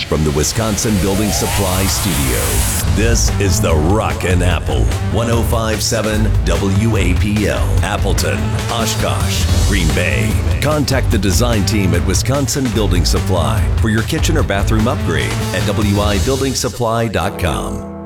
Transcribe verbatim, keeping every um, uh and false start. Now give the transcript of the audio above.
from the Wisconsin Building Supply Studio. This is the Rockin' Apple, one oh five point seven W A P L, Appleton, Oshkosh, Green Bay. Contact the design team at Wisconsin Building Supply for your kitchen or bathroom upgrade at W I building supply dot com.